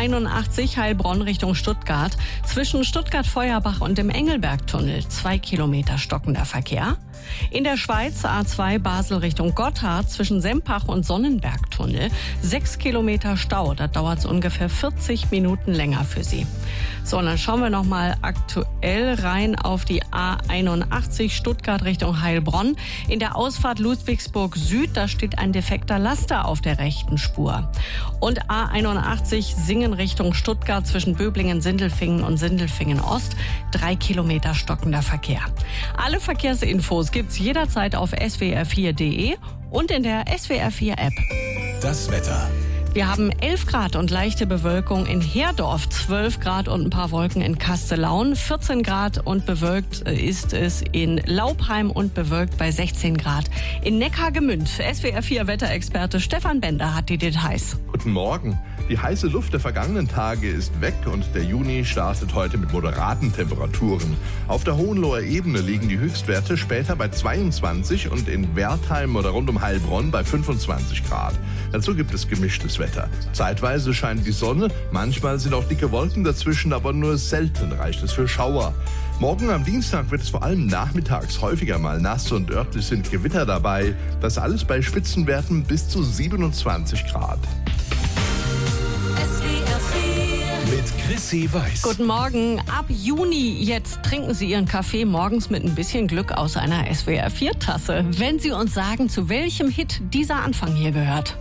A81 Heilbronn Richtung Stuttgart. Zwischen Stuttgart-Feuerbach und dem Engelbergtunnel 2 Kilometer stockender Verkehr. In der Schweiz A2 Basel Richtung Gotthard zwischen Sempach und Sonnenbergtunnel 6 Kilometer Stau. Da dauert es ungefähr 40 Minuten länger für Sie. So, und dann schauen wir noch mal aktuell rein auf die A81 Stuttgart Richtung Heilbronn. In der Ausfahrt Ludwigsburg Süd, da steht ein defekter Laster auf der rechten Spur. Und A81 Singen Richtung Stuttgart zwischen Böblingen-Sindelfingen und Sindelfingen-Ost 3 Kilometer stockender Verkehr. Alle Verkehrsinfos gibt's jederzeit auf swr4.de und in der SWR4-App. Das Wetter. Wir haben 11 Grad und leichte Bewölkung in Herdorf, 12 Grad und ein paar Wolken in Kastellaun, 14 Grad und bewölkt ist es in Laupheim und bewölkt bei 16 Grad. In Neckargemünd, SWR4-Wetterexperte Stefan Bender hat die Details. Guten Morgen. Die heiße Luft der vergangenen Tage ist weg und der Juni startet heute mit moderaten Temperaturen. Auf der Hohenloher Ebene liegen die Höchstwerte später bei 22 und in Wertheim oder rund um Heilbronn bei 25 Grad. Dazu gibt es gemischtes Wetter. Zeitweise scheint die Sonne, manchmal sind auch dicke Wolken dazwischen, aber nur selten reicht es für Schauer. Morgen am Dienstag wird es vor allem nachmittags häufiger mal nass und örtlich sind Gewitter dabei. Das alles bei Spitzenwerten bis zu 27 Grad. Mit Chrissy Weiß. Guten Morgen. Ab Juni jetzt trinken Sie Ihren Kaffee morgens mit ein bisschen Glück aus einer SWR4-Tasse. Wenn Sie uns sagen, zu welchem Hit dieser Anfang hier gehört.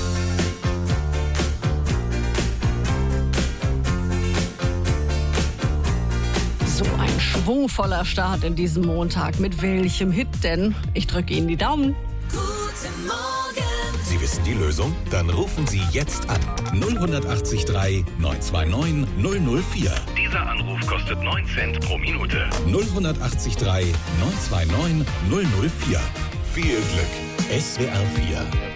So ein schwungvoller Start in diesem Montag. Mit welchem Hit denn? Ich drücke Ihnen die Daumen. Guten Morgen. Sie wissen die Lösung? Dann rufen Sie jetzt an. 08083 929 004. Dieser Anruf kostet 9 Cent pro Minute. 08083 929 004. Viel Glück. SWR4